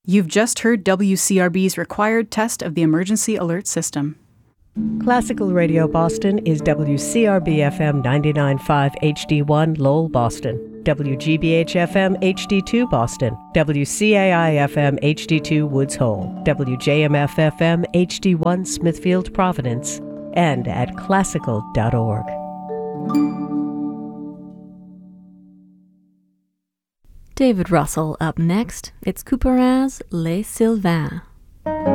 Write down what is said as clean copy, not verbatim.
You've just heard WCRB's required test of the emergency alert system. Classical Radio Boston is WCRB-FM 99.5 HD1 Lowell, Boston, WGBH-FM HD2 Boston, WCAI-FM HD2 Woods Hole, WJMF-FM HD1 Smithfield, Providence, and at classical.org. David Russell up next. It's Couperin's Les Sylvains.